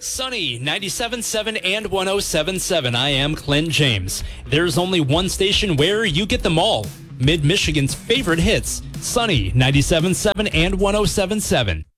Sunny 97.7 and 107.7. I am Clint James. There's only one station where you get them all. Mid-Michigan's favorite hits. Sunny 97.7 and 107.7.